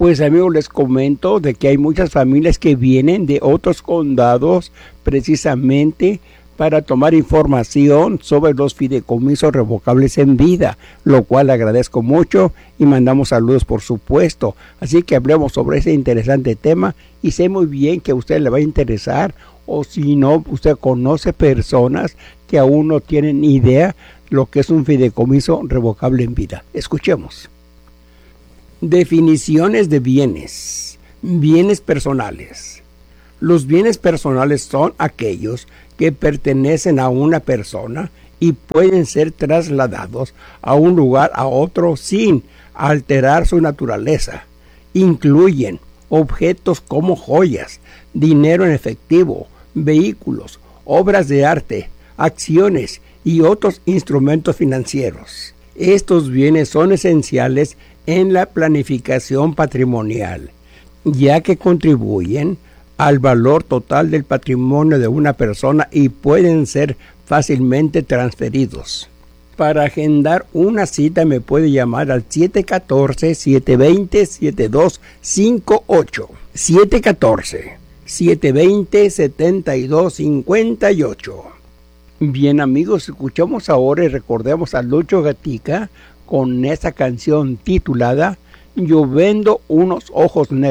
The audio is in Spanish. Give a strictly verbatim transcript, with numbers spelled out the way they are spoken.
Pues amigos, les comento de que hay muchas familias que vienen de otros condados precisamente para tomar información sobre los fideicomisos revocables en vida, lo cual agradezco mucho y mandamos saludos por supuesto. Así que hablemos sobre ese interesante tema y sé muy bien que a usted le va a interesar, o si no, usted conoce personas que aún no tienen idea lo que es un fideicomiso revocable en vida. Escuchemos. Definiciones de bienes. Bienes personales. Los bienes personales son aquellos que pertenecen a una persona y pueden ser trasladados a un lugar a otro sin alterar su naturaleza. Incluyen objetos como joyas, dinero en efectivo, vehículos, obras de arte, acciones y otros instrumentos financieros. Estos bienes son esenciales en la planificación patrimonial, ya que contribuyen al valor total del patrimonio de una persona y pueden ser fácilmente transferidos. Para agendar una cita me puede llamar al siete uno cuatro, siete dos cero, siete dos cinco ocho, siete uno cuatro, siete dos cero, siete dos cinco ocho. Bien amigos, escuchamos ahora y recordemos a Lucho Gatica con esa canción titulada Yo vendo unos ojos negros.